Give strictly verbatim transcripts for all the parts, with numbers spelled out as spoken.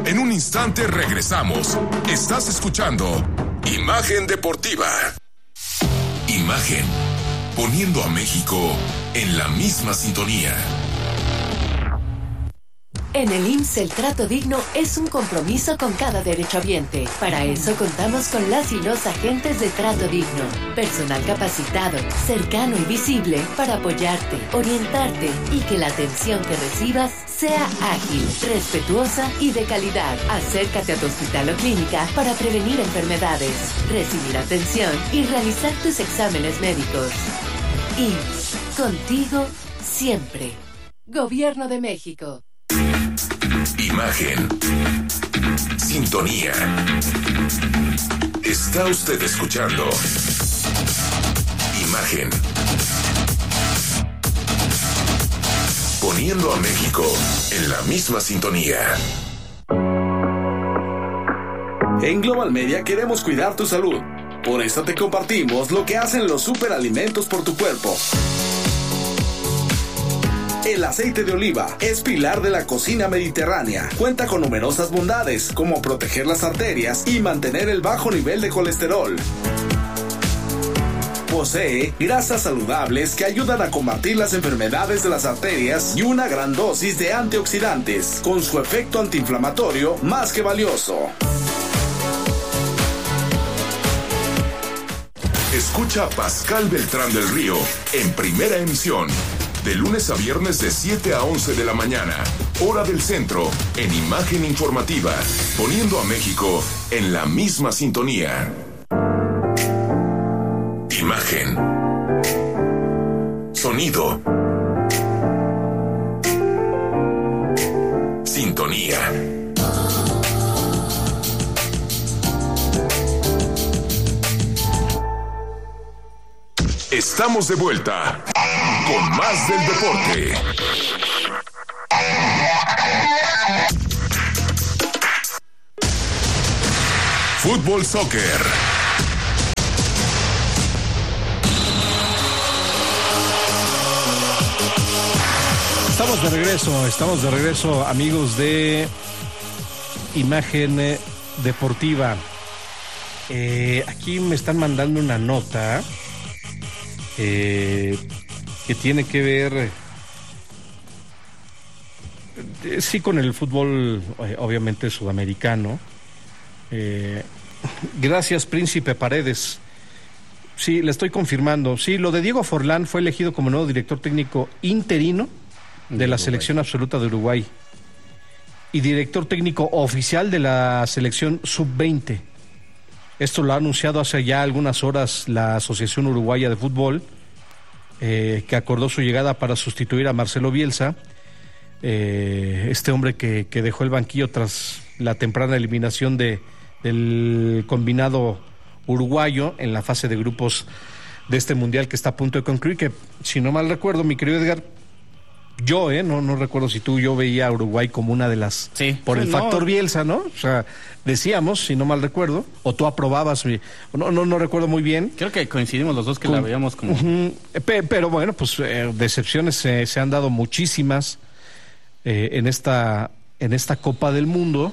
En un instante regresamos. Estás escuchando Imagen Deportiva. Imagen, poniendo a México en la misma sintonía. En el I M S S el trato digno es un compromiso con cada derechohabiente. Para eso contamos con las y los agentes de trato digno. Personal capacitado, cercano y visible para apoyarte, orientarte y que la atención que recibas sea ágil, respetuosa y de calidad. Acércate a tu hospital o clínica para prevenir enfermedades, recibir atención y realizar tus exámenes médicos. I M S S, contigo siempre. Gobierno de México. Imagen. Sintonía. Está usted escuchando Imagen. Poniendo a México en la misma sintonía. En Global Media queremos cuidar tu salud. Por eso te compartimos lo que hacen los superalimentos por tu cuerpo. El aceite de oliva es pilar de la cocina mediterránea. Cuenta con numerosas bondades, como proteger las arterias y mantener el bajo nivel de colesterol. Posee grasas saludables que ayudan a combatir las enfermedades de las arterias y una gran dosis de antioxidantes, con su efecto antiinflamatorio más que valioso. Escucha a Pascal Beltrán del Río en Primera Emisión, de lunes a viernes de siete a once de la mañana, hora del centro, en Imagen Informativa, poniendo a México en la misma sintonía. Imagen. Sonido. Sintonía. Estamos de vuelta con más del deporte. Fútbol Soccer. Estamos de regreso, estamos de regreso, amigos de Imagen Deportiva. Eh, aquí me están mandando una nota eh, que tiene que ver, eh, sí, con el fútbol, eh, obviamente sudamericano. Eh, gracias, Príncipe Paredes. Sí, le estoy confirmando. Sí, lo de Diego Forlán fue elegido como nuevo director técnico interino de la selección absoluta de Uruguay y director técnico oficial de la selección sub veinte. Esto lo ha anunciado hace ya algunas horas la Asociación Uruguaya de Fútbol, eh, que acordó su llegada para sustituir a Marcelo Bielsa, eh, este hombre que, que dejó el banquillo tras la temprana eliminación de, del combinado uruguayo en la fase de grupos de este mundial que está a punto de concluir, que si no mal recuerdo, mi querido Edgar, yo, eh, no, no recuerdo si tú, yo veía a Uruguay como una de las, sí, por sí, el no. factor Bielsa, ¿no? O sea, decíamos, si no mal recuerdo, o tú aprobabas, no, no, no recuerdo muy bien. Creo que coincidimos los dos que Con, la veíamos como... Uh-huh, pe, pero bueno, pues eh, decepciones eh, se han dado muchísimas eh, en esta, en esta Copa del Mundo.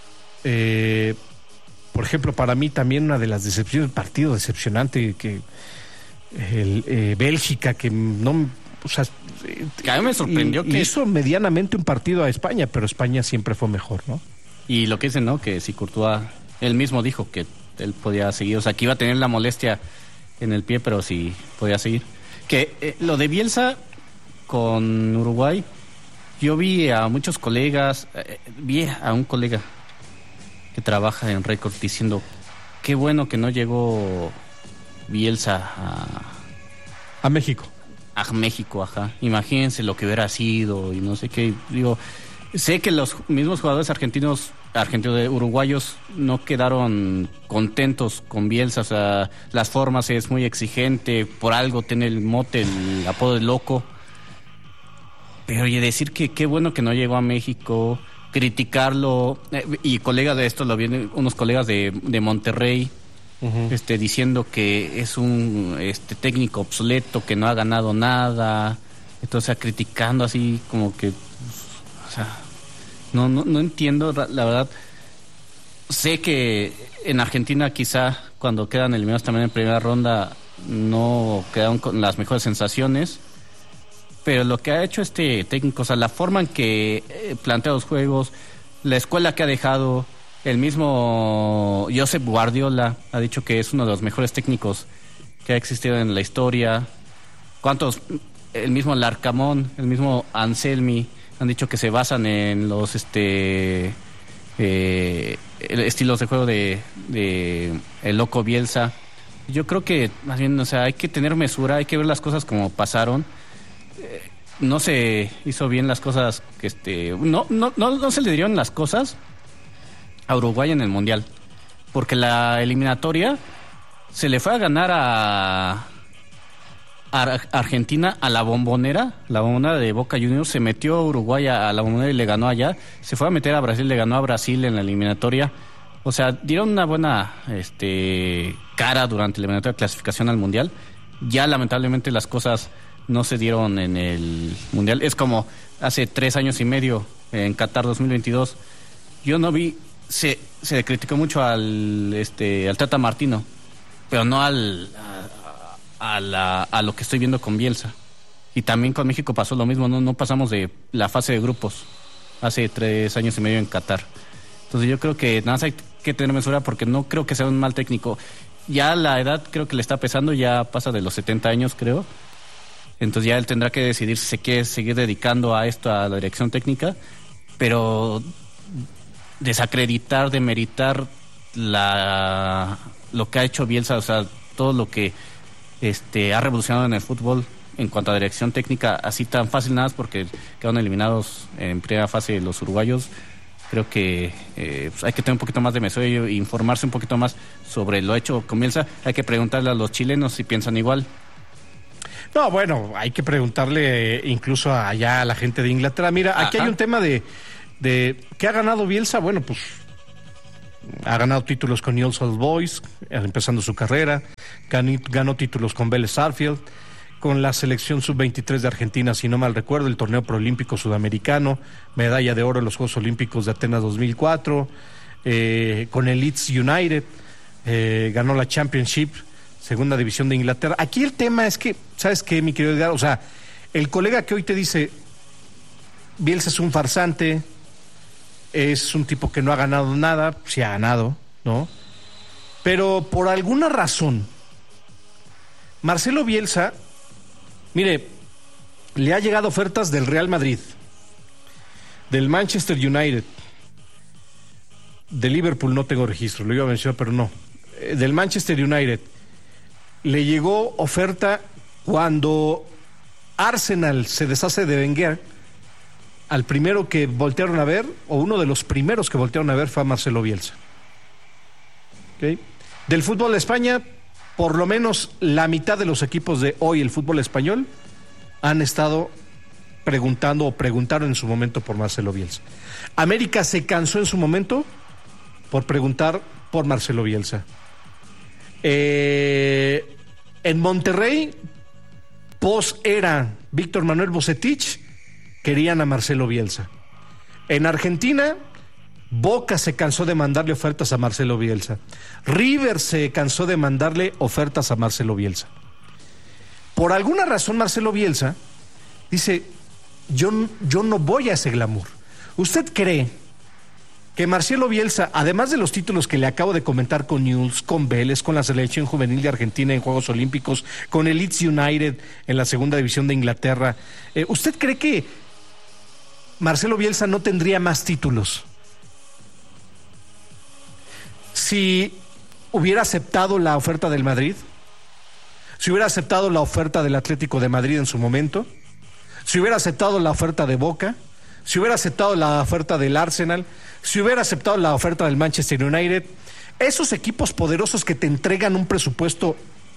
Eh, por ejemplo, para mí también una de las decepciones, partido decepcionante, que el, eh, Bélgica, que no... O sea, que a mí me sorprendió y, que... hizo medianamente un partido a España, pero España siempre fue mejor, ¿no? Y lo que dicen, ¿no? Que si Courtois, él mismo dijo que él podía seguir, o sea, que iba a tener la molestia en el pie, pero sí podía seguir. Que eh, lo de Bielsa con Uruguay, yo vi a muchos colegas, eh, vi a un colega que trabaja en Record diciendo, qué bueno que no llegó Bielsa a... A México. A México, ajá. Imagínense lo que hubiera sido y no sé qué. Digo, sé que los mismos jugadores argentinos, argentinos uruguayos, no quedaron contentos con Bielsa. O sea, las formas es muy exigente, por algo tiene el mote, el apodo de loco. Pero oye, decir que qué bueno que no llegó a México, criticarlo, eh, y colegas de esto lo vienen, unos colegas de, de Monterrey. Uh-huh. Este, diciendo que es un este técnico obsoleto, que no ha ganado nada, entonces criticando así como que, o sea, No, no, no entiendo, la verdad. Sé que en Argentina quizá cuando quedan eliminados también en primera ronda no quedaron con las mejores sensaciones, pero lo que ha hecho este técnico, o sea, la forma en que eh, plantea los juegos, la escuela que ha dejado, el mismo Josep Guardiola ha dicho que es uno de los mejores técnicos que ha existido en la historia. ¿Cuántos? El mismo Larcamón, el mismo Anselmi han dicho que se basan en los este eh, estilos de juego de, de el loco Bielsa. Yo creo que más bien, o sea, hay que tener mesura, hay que ver las cosas como pasaron. Eh, no se hizo bien las cosas que este no no no no se le dieron las cosas a Uruguay en el Mundial, porque la eliminatoria se le fue a ganar a a Argentina a la Bombonera, la Bombonera de Boca Juniors, se metió Uruguay a la Bombonera y le ganó allá, se fue a meter a Brasil, le ganó a Brasil en la eliminatoria. O sea, dieron una buena este cara durante la eliminatoria de clasificación al Mundial. Ya lamentablemente las cosas no se dieron en el Mundial. Es como hace tres años y medio en Qatar dos mil veintidós. Yo no vi, se, se le criticó mucho al este al Tata Martino, pero no al a, a, la, a lo que estoy viendo con Bielsa. Y también con México pasó lo mismo, no, no pasamos de la fase de grupos hace tres años y medio en Qatar. Entonces yo creo que nada más hay que tener mesura porque no creo que sea un mal técnico. Ya la edad creo que le está pesando, ya pasa de los setenta años creo. Entonces ya él tendrá que decidir si se quiere seguir dedicando a esto, a la dirección técnica, pero desacreditar, demeritar la lo que ha hecho Bielsa, o sea, todo lo que este ha revolucionado en el fútbol en cuanto a dirección técnica, así tan fácil nada más porque quedaron eliminados en primera fase los uruguayos. Creo que eh, pues hay que tener un poquito más de mesura e informarse un poquito más sobre lo hecho con Bielsa. Hay que preguntarle a los chilenos si piensan igual. No, bueno, hay que preguntarle incluso allá a la gente de Inglaterra. Mira, aquí Ajá. hay un tema de, de ¿qué ha ganado Bielsa? Bueno, pues ha ganado títulos con Newell's Old Boys, empezando su carrera, ganó, ganó títulos con Vélez Sarsfield, con la selección sub veintitrés de Argentina, si no mal recuerdo, el torneo proolímpico sudamericano, medalla de oro en los Juegos Olímpicos de Atenas dos mil cuatro, eh, con el Leeds United, eh, ganó la Championship, segunda división de Inglaterra. Aquí el tema es que, ¿sabes qué, mi querido Edgar? O sea, el colega que hoy te dice, Bielsa es un farsante, es un tipo que no ha ganado nada, sí ha ganado, ¿no? Pero por alguna razón, Marcelo Bielsa, mire, le ha llegado ofertas del Real Madrid, del Manchester United, de Liverpool no tengo registro, lo iba a mencionar, pero no, del Manchester United. Le llegó oferta cuando Arsenal se deshace de Wenger. Al primero que voltearon a ver, o uno de los primeros que voltearon a ver, fue a Marcelo Bielsa. ¿Okay? Del fútbol de España, por lo menos la mitad de los equipos de hoy, el fútbol español, han estado preguntando o preguntaron en su momento por Marcelo Bielsa. América se cansó en su momento por preguntar por Marcelo Bielsa. Eh, en Monterrey, post era Víctor Manuel Vucetich, querían a Marcelo Bielsa. En Argentina, Boca se cansó de mandarle ofertas a Marcelo Bielsa. River se cansó de mandarle ofertas a Marcelo Bielsa. Por alguna razón, Marcelo Bielsa dice, yo, yo no voy a ese glamour. ¿Usted cree que Marcelo Bielsa, además de los títulos que le acabo de comentar con Newell's, con Vélez, con la selección juvenil de Argentina en Juegos Olímpicos, con el Leeds United en la segunda división de Inglaterra, eh, ¿usted cree que Marcelo Bielsa no tendría más títulos si hubiera aceptado la oferta del Madrid? Si hubiera aceptado la oferta del Atlético de Madrid en su momento, si hubiera aceptado la oferta de Boca, si hubiera aceptado la oferta del Arsenal, si hubiera aceptado la oferta del Manchester United, esos equipos poderosos que te entregan un presupuesto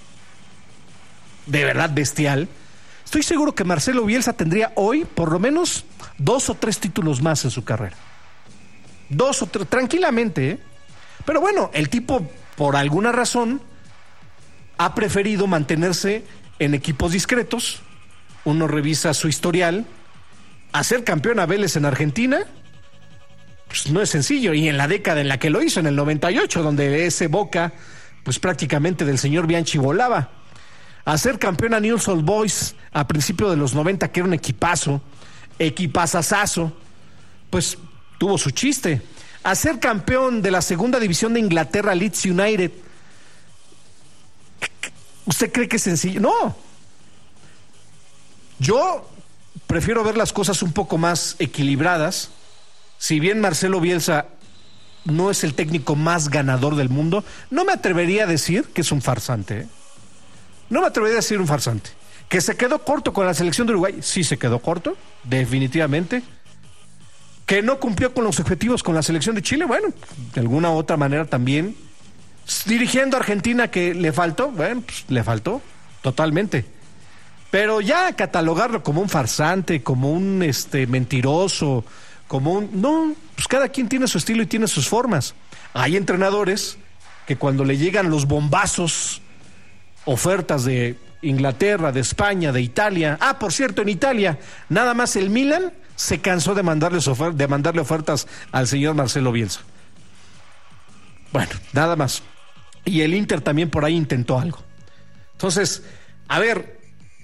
de verdad bestial, estoy seguro que Marcelo Bielsa tendría hoy por lo menos dos o tres títulos más en su carrera. Dos o tres, tranquilamente, ¿eh? Pero bueno, el tipo, por alguna razón, ha preferido mantenerse en equipos discretos. Uno revisa su historial, hacer campeón a Vélez en Argentina, pues no es sencillo, y en la década en la que lo hizo, en el noventa y ocho, donde ese Boca, pues prácticamente del señor Bianchi volaba. Hacer campeón a Newell's Old Boys a principios de los noventa, que era un equipazo, equipazazazo, pues tuvo su chiste. Hacer campeón de la segunda división de Inglaterra, Leeds United, ¿usted cree que es sencillo? No. Yo prefiero ver las cosas un poco más equilibradas. Si bien Marcelo Bielsa no es el técnico más ganador del mundo, no me atrevería a decir que es un farsante, ¿eh? No me atrevería a decir un farsante. ¿Que se quedó corto con la selección de Uruguay? Sí, se quedó corto, definitivamente. ¿Que no cumplió con los objetivos con la selección de Chile? Bueno, de alguna u otra manera también. Dirigiendo a Argentina, que le faltó, bueno, pues le faltó totalmente. Pero ya catalogarlo como un farsante, como un este mentiroso, como un... No, pues cada quien tiene su estilo y tiene sus formas. Hay entrenadores que cuando le llegan los bombazos, ofertas de Inglaterra, de España, de Italia... Ah, por cierto, en Italia, nada más el Milan se cansó de mandarle, ofer- de mandarle ofertas al señor Marcelo Bielsa. Bueno, nada más. Y el Inter también por ahí intentó algo. Entonces, a ver...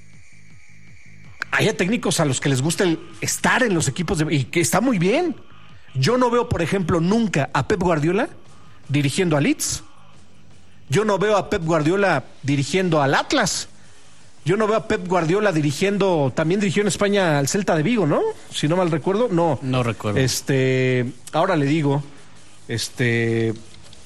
Hay técnicos a los que les gusta el estar en los equipos de, y que está muy bien. Yo no veo, por ejemplo, nunca a Pep Guardiola dirigiendo a Leeds. Yo no veo a Pep Guardiola dirigiendo al Atlas. Yo no veo a Pep Guardiola dirigiendo, también dirigió en España al Celta de Vigo, ¿no? Si no mal recuerdo, no. No recuerdo. Este, ahora le digo, este,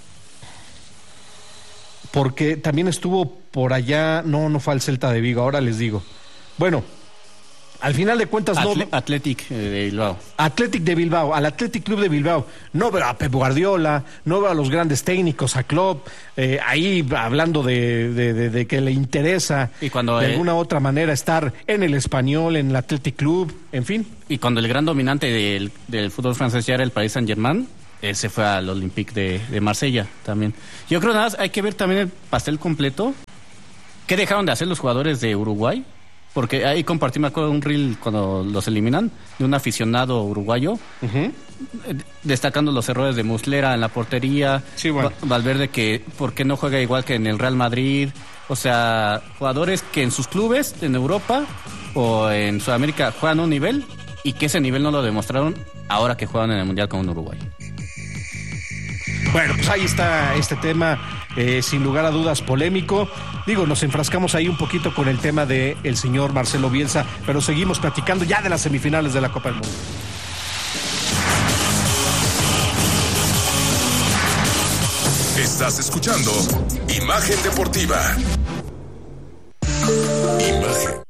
porque también estuvo por allá, no, no fue al Celta de Vigo, ahora les digo. Bueno, al final de cuentas Atle- no... Athletic de Bilbao. Athletic de Bilbao, al Athletic Club de Bilbao. No veo a Pep Guardiola, no veo a los grandes técnicos, a Klopp, eh, ahí hablando de, de, de, de que le interesa y cuando, de eh, alguna otra manera estar en el Español, en el Athletic Club, en fin. Y cuando el gran dominante del, del fútbol francés ya era el Paris Saint-Germain, él se fue al Olympique de, de Marsella también. Yo creo nada más hay que ver también el pastel completo. ¿Qué dejaron de hacer los jugadores de Uruguay? Porque ahí compartí, me acuerdo, un reel cuando los eliminan, de un aficionado uruguayo, uh-huh. destacando los errores de Muslera en la portería, sí, bueno. Valverde que por qué no juega igual que en el Real Madrid, o sea, jugadores que en sus clubes, en Europa o en Sudamérica juegan un nivel y que ese nivel no lo demostraron ahora que juegan en el Mundial con Uruguay. Bueno, pues ahí está este tema, eh, sin lugar a dudas polémico. Digo, nos enfrascamos ahí un poquito con el tema de el señor Marcelo Bielsa, pero seguimos platicando ya de las semifinales de la Copa del Mundo. Estás escuchando Imagen Deportiva. Imagen.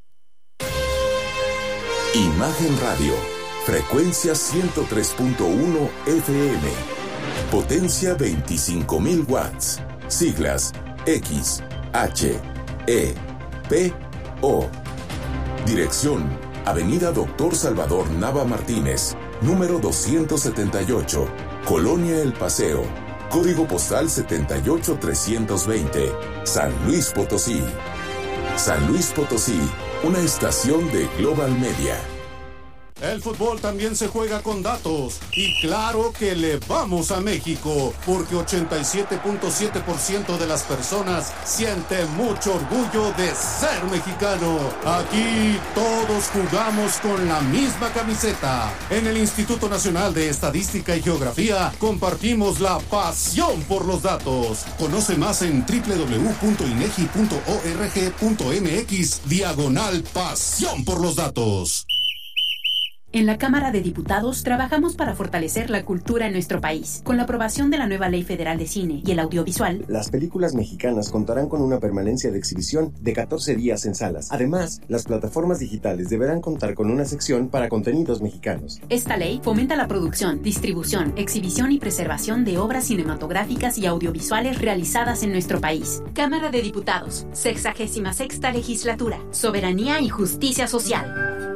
Imagen Radio. Frecuencia ciento tres punto uno F M. Potencia veinticinco mil watts. Siglas X, H, E, P, O. Dirección: Avenida Doctor Salvador Nava Martínez, número doscientos setenta y ocho, Colonia El Paseo. Código postal setenta y ocho trescientos veinte, San Luis Potosí. San Luis Potosí, una estación de Global Media. El fútbol también se juega con datos y claro que le vamos a México porque ochenta y siete punto siete por ciento de las personas siente mucho orgullo de ser mexicano. Aquí todos jugamos con la misma camiseta. En el Instituto Nacional de Estadística y Geografía compartimos la pasión por los datos. Conoce más en doble u doble u doble u punto inegi punto org punto mx diagonal pasión por los datos. En la Cámara de Diputados trabajamos para fortalecer la cultura en nuestro país. Con la aprobación de la nueva Ley Federal de Cine y el Audiovisual, las películas mexicanas contarán con una permanencia de exhibición de catorce días en salas. Además, las plataformas digitales deberán contar con una sección para contenidos mexicanos. Esta ley fomenta la producción, distribución, exhibición y preservación de obras cinematográficas y audiovisuales realizadas en nuestro país. Cámara de Diputados, sexagésima sexta legislatura. Soberanía y justicia social.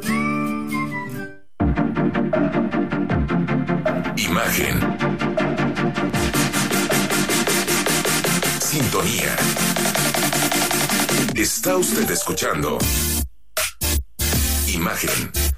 Imagen. Sintonía. Está usted escuchando Imagen.